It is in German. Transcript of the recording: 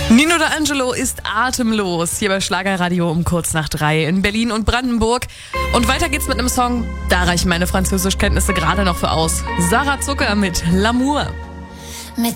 Nino D'Angelo ist atemlos hier bei Schlagerradio um kurz nach 3 in Berlin und Brandenburg. Und weiter geht's mit einem Song, da reichen meine Französischkenntnisse gerade noch für aus. Sarah Zucker mit L'amour.